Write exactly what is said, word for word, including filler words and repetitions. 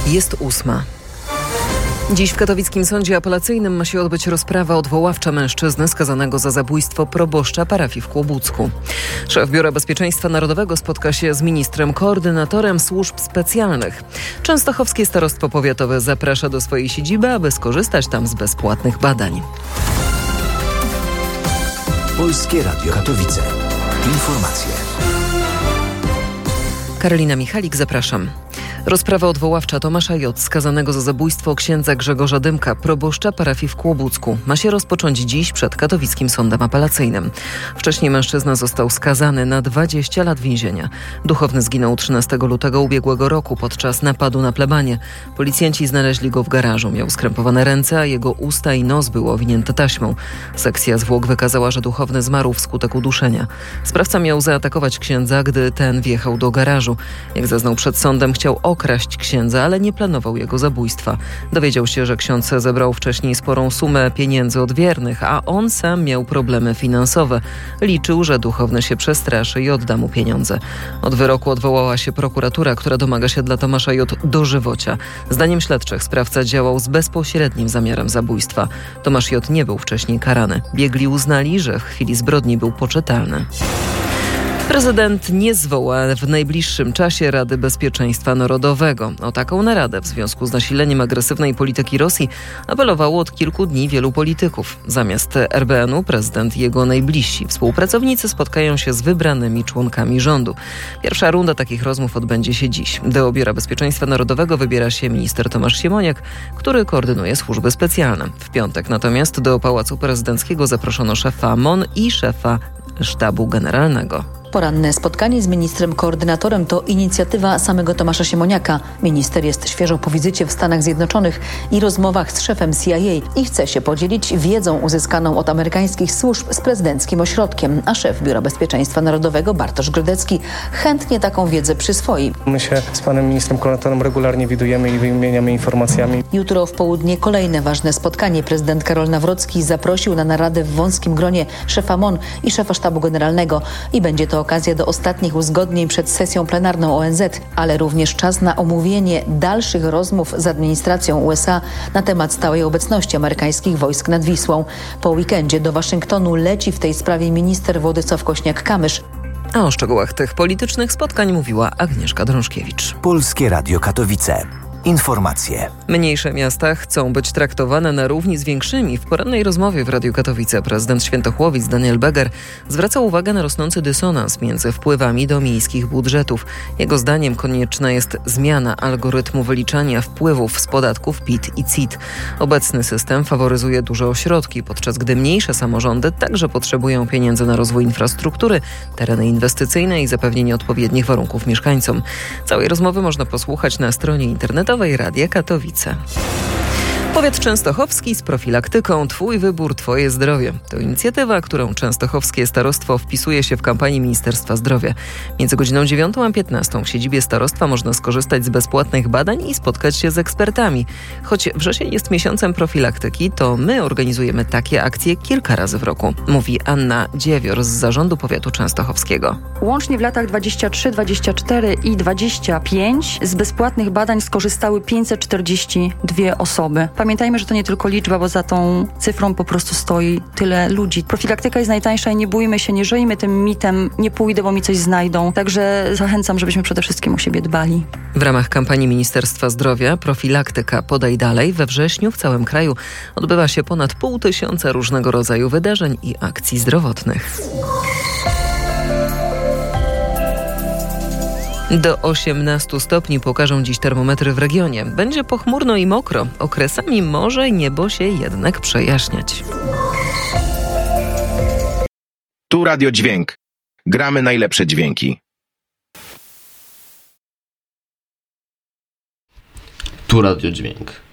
Jest ósma. Dziś w katowickim sądzie apelacyjnym ma się odbyć rozprawa odwoławcza mężczyzny skazanego za zabójstwo proboszcza parafii w Kłobucku. Szef Biura Bezpieczeństwa Narodowego spotka się z ministrem koordynatorem służb specjalnych. Częstochowskie Starostwo Powiatowe zaprasza do swojej siedziby, aby skorzystać tam z bezpłatnych badań. Polskie Radio Katowice. Informacje. Karolina Michalik, zapraszam. Rozprawa odwoławcza Tomasza J., skazanego za zabójstwo księdza Grzegorza Dymka, proboszcza parafii w Kłobucku, ma się rozpocząć dziś przed katowickim sądem apelacyjnym. Wcześniej mężczyzna został skazany na dwadzieścia lat więzienia. Duchowny zginął trzynastego lutego ubiegłego roku podczas napadu na plebanię. Policjanci znaleźli go w garażu. Miał skrępowane ręce, a jego usta i nos były owinięte taśmą. Sekcja zwłok wykazała, że duchowny zmarł wskutek uduszenia. Sprawca miał zaatakować księdza, gdy ten wjechał do garażu. Jak zeznał przed sądem, chciał okraść księdza, ale nie planował jego zabójstwa. Dowiedział się, że ksiądz zebrał wcześniej sporą sumę pieniędzy od wiernych, a on sam miał problemy finansowe. Liczył, że duchowny się przestraszy i odda mu pieniądze. Od wyroku odwołała się prokuratura, która domaga się dla Tomasza J. dożywocia. Zdaniem śledczych sprawca działał z bezpośrednim zamiarem zabójstwa. Tomasz J. nie był wcześniej karany. Biegli uznali, że w chwili zbrodni był poczytalny. Prezydent nie zwoła w najbliższym czasie Rady Bezpieczeństwa Narodowego. O taką naradę w związku z nasileniem agresywnej polityki Rosji apelowało od kilku dni wielu polityków. Zamiast R B N u prezydent i jego najbliżsi współpracownicy spotkają się z wybranymi członkami rządu. Pierwsza runda takich rozmów odbędzie się dziś. Do Biura Bezpieczeństwa Narodowego wybiera się minister Tomasz Siemoniak, który koordynuje służby specjalne. W piątek natomiast do Pałacu Prezydenckiego zaproszono szefa M O N i szefa Sztabu Generalnego. Poranne spotkanie z ministrem koordynatorem to inicjatywa samego Tomasza Siemoniaka. Minister jest świeżo po wizycie w Stanach Zjednoczonych i rozmowach z szefem C I A i chce się podzielić wiedzą uzyskaną od amerykańskich służb z prezydenckim ośrodkiem, a szef Biura Bezpieczeństwa Narodowego Bartosz Grodecki chętnie taką wiedzę przyswoi. My się z panem ministrem koordynatorem regularnie widujemy i wymieniamy informacjami. Jutro w południe kolejne ważne spotkanie. Prezydent Karol Nawrocki zaprosił na naradę w wąskim gronie szefa M O N i szefa Sztabu Generalnego i będzie to okazja do ostatnich uzgodnień przed sesją plenarną O N Z, ale również czas na omówienie dalszych rozmów z administracją U S A na temat stałej obecności amerykańskich wojsk nad Wisłą. Po weekendzie do Waszyngtonu leci w tej sprawie minister Władysław Kośniak-Kamysz. A o szczegółach tych politycznych spotkań mówiła Agnieszka Drążkiewicz. Polskie Radio Katowice. Informacje. Mniejsze miasta chcą być traktowane na równi z większymi. W porannej rozmowie w Radiu Katowice prezydent Świętochłowic Daniel Beger zwraca uwagę na rosnący dysonans między wpływami do miejskich budżetów. Jego zdaniem konieczna jest zmiana algorytmu wyliczania wpływów z podatków P I T i C I T. Obecny system faworyzuje duże ośrodki, podczas gdy mniejsze samorządy także potrzebują pieniędzy na rozwój infrastruktury, tereny inwestycyjne i zapewnienie odpowiednich warunków mieszkańcom. Całej rozmowy można posłuchać na stronie internetowej Radia Katowice. Powiat częstochowski z profilaktyką Twój wybór, Twoje zdrowie. To inicjatywa, którą częstochowskie starostwo wpisuje się w kampanię Ministerstwa Zdrowia. Między godziną dziewiątą a piętnastą w siedzibie starostwa można skorzystać z bezpłatnych badań i spotkać się z ekspertami. Choć wrzesień jest miesiącem profilaktyki, to my organizujemy takie akcje kilka razy w roku, mówi Anna Dziewior z Zarządu Powiatu Częstochowskiego. Łącznie w latach dwudziestym trzecim, dwudziestym czwartym i dwudziestym piątym z bezpłatnych badań skorzystały pięćset czterdzieści dwie osoby. Pamiętajmy, że to nie tylko liczba, bo za tą cyfrą po prostu stoi tyle ludzi. Profilaktyka jest najtańsza i nie bójmy się, nie żyjmy tym mitem, nie pójdę, bo mi coś znajdą. Także zachęcam, żebyśmy przede wszystkim o siebie dbali. W ramach kampanii Ministerstwa Zdrowia Profilaktyka Podaj Dalej we wrześniu w całym kraju odbywa się ponad pół tysiąca różnego rodzaju wydarzeń i akcji zdrowotnych. Do osiemnastu stopni pokażą dziś termometry w regionie. Będzie pochmurno i mokro. Okresami może niebo się jednak przejaśniać. Tu Radio Dźwięk. Gramy najlepsze dźwięki. Tu Radio Dźwięk.